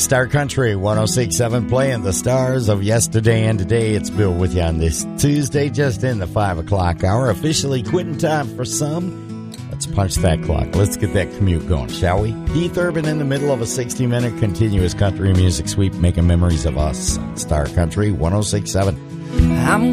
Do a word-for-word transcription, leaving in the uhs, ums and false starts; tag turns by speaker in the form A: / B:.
A: Star Country one oh six point seven, playing the stars of yesterday and today. It's Bill with you on this Tuesday, just in the five o'clock hour. Officially quitting time for some. Let's punch that clock. Let's get that commute going, shall we? Keith Urban in the middle of a sixty-minute continuous country music sweep, making memories of us on Star Country one oh six point seven.
B: I'm